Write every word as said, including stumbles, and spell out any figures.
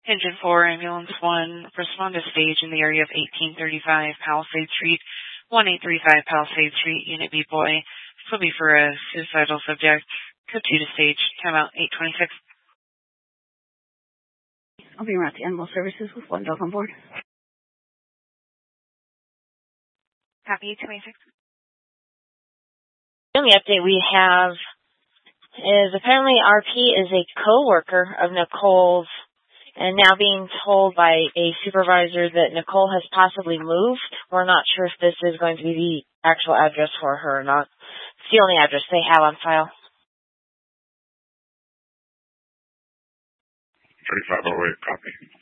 Engine four, Ambulance one, respond to stage in the area of eighteen thirty-five Palisade Street, one eight three five Palisade Street, Unit B boy. This will be for a suicidal subject. Code two to stage, timeout eight twenty-six. I'll be around to Animal Services with one dog on board. Copy eight twenty-six. The only update we have is apparently R P is a co-worker of Nicole's and now being told by a supervisor that Nicole has possibly moved. We're not sure if this is going to be the actual address for her or not. It's the only address they have on file. thirty-five oh eight, copy.